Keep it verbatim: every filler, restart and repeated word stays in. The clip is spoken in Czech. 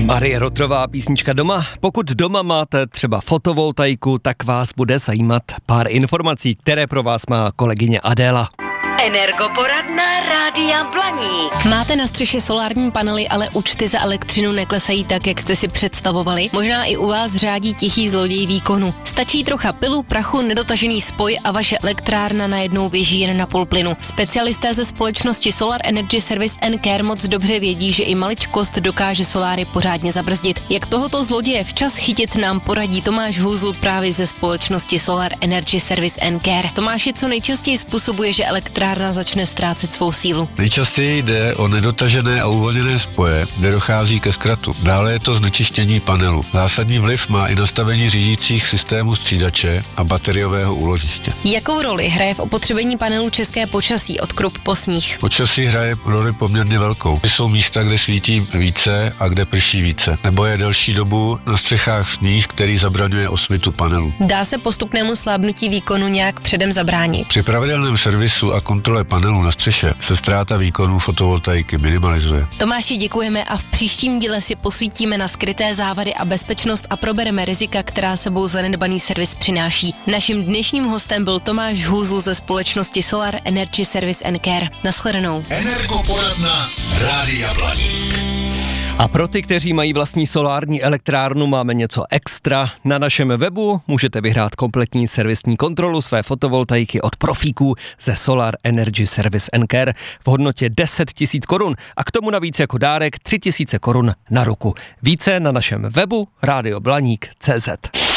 Marie Rotrová, písnička Doma. Pokud doma máte třeba fotovoltaiku, tak vás bude zajímat pár informací, které pro vás má kolegyně Adéla. Energoporadna Rádia Blaník. Máte na střeše solární panely, ale účty za elektřinu neklesají tak, jak jste si představovali? Možná i u vás řádí tichý zloděj výkonu. Stačí trocha pilu, prachu, nedotažený spoj a vaše elektrárna najednou běží jen na půl plynu. Specialisté ze společnosti Solar Energy Service and Care moc dobře vědí, že i maličkost dokáže soláry pořádně zabrzdit. Jak tohoto zloděje včas chytit, nám poradí Tomáš Hůzl právě ze společnosti Solar Energy Service and Care. Tomáši, co nejčastěji způsobuje, že elektrárna začne ztrácet svou sílu? Nejčastěji jde o nedotažené a uvolněné spoje, kde dochází ke zkratu. Dále je to znečištění panelu. Zásadní vliv má i nastavení řídících systémů střídače a bateriového úložiště. Jakou roli hraje v opotřebení panelu české počasí od krup po sníh? Počasí hraje roli poměrně velkou. Jsou místa, kde svítí více a kde prší více. Nebo je delší dobu na střechách sníh, který zabraňuje osmitu panelu. Dá se postupnému slábnutí výkonu nějak předem zabránit? Při pravidelném servisu a kontrole panelu na střeše se ztráta výkonu fotovoltaiky minimalizuje. Tomáši, děkujeme a v příštím díle si posvítíme na skryté závady a bezpečnost a probereme rizika, která sebou zanedbaný servis přináší. Naším dnešním hostem byl Tomáš Hůzl ze společnosti Solar Energy Service and Care. Nashledanou. Energoporadna Rádia Blaník. A pro ty, kteří mají vlastní solární elektrárnu, máme něco extra. Na našem webu můžete vyhrát kompletní servisní kontrolu své fotovoltaiky od profíků ze Solar Energy Service and Care v hodnotě deset tisíc korun a k tomu navíc jako dárek tři tisíce korun na ruku. Více na našem webu rádio blaník tečka cé zet.